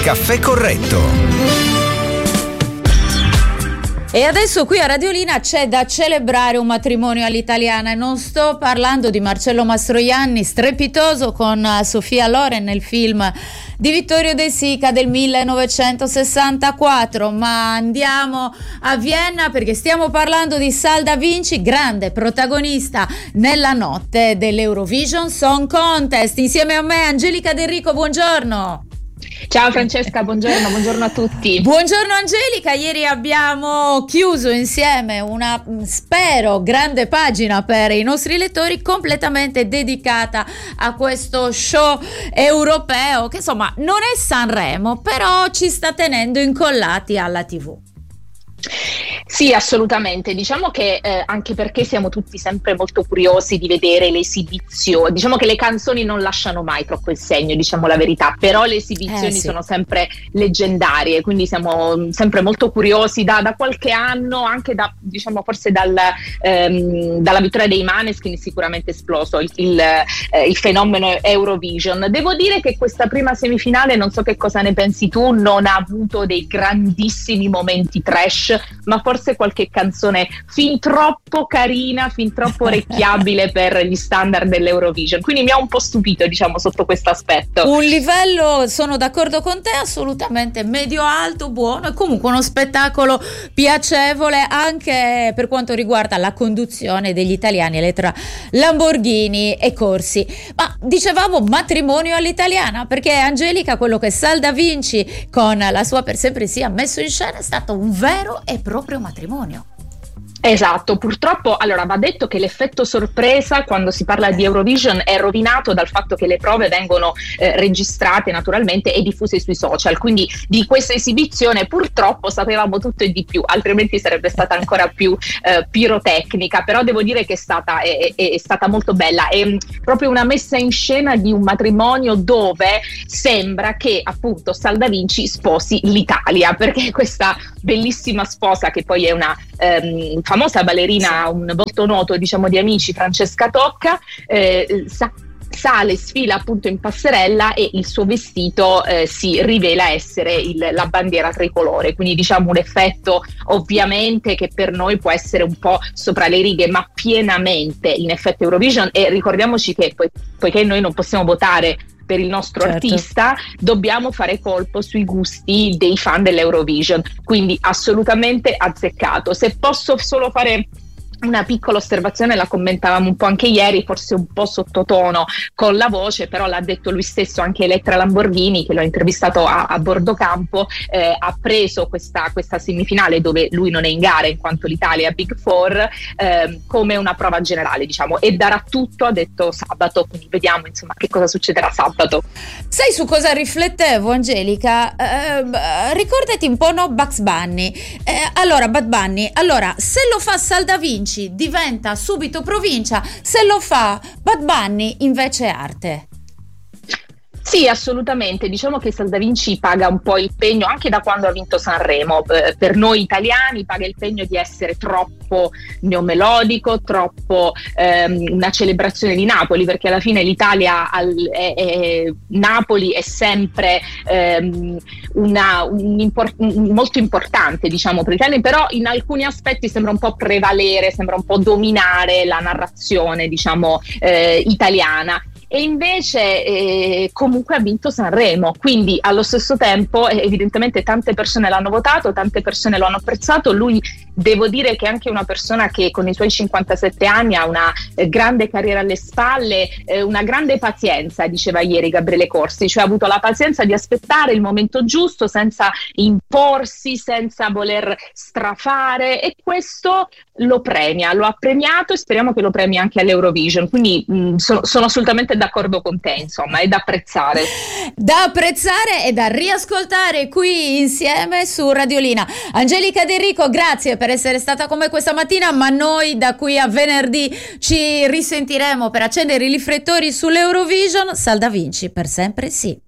Caffè Corretto. E adesso qui a Radiolina c'è da celebrare un matrimonio all'italiana, e non sto parlando di Marcello Mastroianni, strepitoso con Sofia Loren nel film di Vittorio De Sica del 1964, ma andiamo a Vienna perché stiamo parlando di Salda Vinci, grande protagonista nella notte dell'Eurovision Song Contest. Insieme a me Angelica De Rico, buongiorno. Ciao Francesca, buongiorno a tutti. Buongiorno Angelica, ieri abbiamo chiuso insieme una, spero, grande pagina per i nostri lettori completamente dedicata a questo show europeo che insomma non è Sanremo, però ci sta tenendo incollati alla TV. Sì, assolutamente. Diciamo che anche perché siamo tutti sempre molto curiosi di vedere le esibizioni. Diciamo che le canzoni non lasciano mai troppo il segno, diciamo la verità, però le esibizioni sì, sono sempre leggendarie, quindi siamo sempre molto curiosi da qualche anno, anche diciamo forse dalla vittoria dei Maneskin è sicuramente esploso il fenomeno Eurovision. Devo dire che questa prima semifinale, non so che cosa ne pensi tu, non ha avuto dei grandissimi momenti trash, ma forse qualche canzone fin troppo carina, fin troppo orecchiabile per gli standard dell'Eurovision, quindi mi ha un po' stupito, diciamo, sotto questo aspetto. Un livello, sono d'accordo con te, assolutamente medio-alto, buono, e comunque uno spettacolo piacevole anche per quanto riguarda la conduzione degli italiani Elettra Lamborghini e Corsi. Ma dicevamo matrimonio all'italiana perché Angelica, quello che Salda Vinci con la sua Per Sempre Sì ha messo in scena è stato un vero e proprio matrimonio. Esatto, purtroppo allora va detto che l'effetto sorpresa quando si parla di Eurovision è rovinato dal fatto che le prove vengono registrate naturalmente e diffuse sui social, quindi di questa esibizione purtroppo sapevamo tutto e di più, altrimenti sarebbe stata ancora più pirotecnica, però devo dire che è stata molto bella, è proprio una messa in scena di un matrimonio dove sembra che appunto Salda Vinci sposi l'Italia, perché questa bellissima sposa che poi è una famosa ballerina, un volto noto diciamo di Amici, Francesca Tocca, sale, sfila appunto in passerella e il suo vestito si rivela essere la bandiera tricolore, quindi diciamo un effetto ovviamente che per noi può essere un po' sopra le righe, ma pienamente in effetto Eurovision. E ricordiamoci che poiché noi non possiamo votare per il nostro artista, dobbiamo fare colpo sui gusti dei fan dell'Eurovision, quindi assolutamente azzeccato. Se posso solo fare una piccola osservazione, la commentavamo un po' anche ieri, forse un po' sottotono con la voce, però l'ha detto lui stesso anche Elettra Lamborghini, che l'ho intervistato a bordo campo, ha preso questa semifinale dove lui non è in gara in quanto l'Italia è Big Four, come una prova generale, diciamo, e darà tutto, ha detto sabato, quindi vediamo insomma che cosa succederà sabato. Sai su cosa riflettevo, Angelica? Ricordati un po', no, Bugs Bunny. Bad Bunny, allora se lo fa Salda Vinci diventa subito provincia, se lo fa Bad Bunny invece è arte. Sì, assolutamente. Diciamo che Salda Vinci paga un po' il pegno anche da quando ha vinto Sanremo. Per noi italiani paga il pegno di essere troppo neomelodico, troppo una celebrazione di Napoli, perché alla fine l'Italia Napoli è sempre molto importante, diciamo, per l'Italia, però in alcuni aspetti sembra un po' prevalere, sembra un po' dominare la narrazione, diciamo, italiana. E invece comunque ha vinto Sanremo, quindi allo stesso tempo evidentemente tante persone l'hanno votato, tante persone lo hanno apprezzato. Lui, devo dire che è anche una persona che con i suoi 57 anni ha una grande carriera alle spalle, una grande pazienza, diceva ieri Gabriele Corsi, cioè ha avuto la pazienza di aspettare il momento giusto senza imporsi, senza voler strafare, e questo lo premia, lo ha premiato e speriamo che lo premi anche all'Eurovision, quindi sono assolutamente d'accordo con te, insomma, è da apprezzare. Da apprezzare e da riascoltare qui insieme su Radiolina. Angelica De Rico, grazie per essere stata con me questa mattina, ma noi da qui a venerdì ci risentiremo per accendere i riflettori sull'Eurovision. Salda Vinci, Per Sempre Sì.